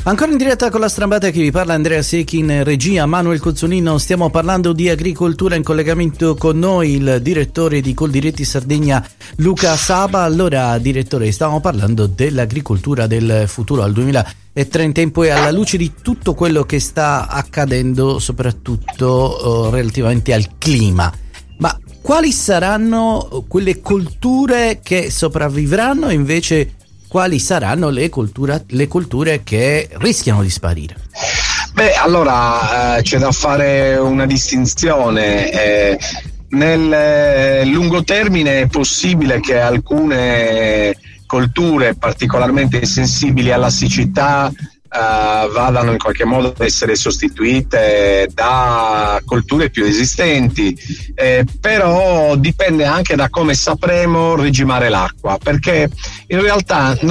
Ancora in diretta con la Strambata, che vi parla Andrea Secchi, in regia Manuel Cozzolino. Stiamo parlando di agricoltura, in collegamento con noi il direttore di Coldiretti Sardegna Luca Saba. Allora direttore, stavamo parlando dell'agricoltura del futuro al 2030 in poi, alla luce di tutto quello che sta accadendo, soprattutto relativamente al clima. Ma quali saranno quelle colture che sopravvivranno e invece quali saranno le colture che rischiano di sparire? Allora c'è da fare una distinzione. Nel lungo termine è possibile che alcune colture particolarmente sensibili alla siccità vadano in qualche modo ad essere sostituite da colture più esistenti, però dipende anche da come sapremo regimare l'acqua, perché in realtà